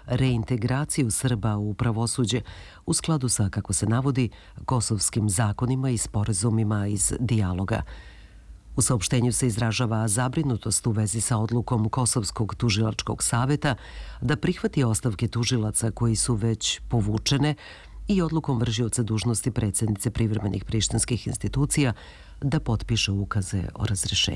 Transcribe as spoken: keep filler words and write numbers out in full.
reintegraciju Srba u pravosuđe u skladu sa, kako se navodi, kosovskim zakonima i sporazumima iz dijaloga. U saopštenju se izražava zabrinutost u vezi sa odlukom Kosovskog tužilačkog saveta da prihvati ostavke tužilaca koji su već povučene i odlukom vršioca dužnosti predsjednice privremenih prištinskih institucija da potpiše ukaze o razrešenju.